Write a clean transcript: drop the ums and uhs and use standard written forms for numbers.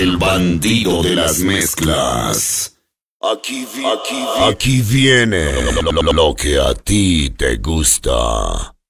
El bandido de las mezclas. Aquí viene lo que a ti te gusta.